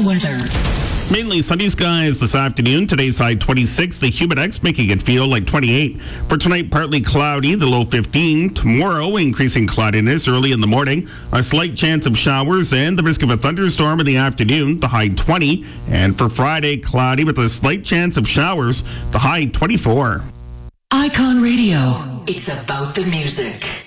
Icon weather. Mainly sunny skies this afternoon. Today's high 26. The humid X making it feel like 28. For tonight, partly cloudy, the low 15. Tomorrow, increasing cloudiness early in the morning. A slight chance of showers and the risk of a thunderstorm in the afternoon, the high 20. And for Friday, cloudy with a slight chance of showers, the high 24. Icon Radio. It's about the music.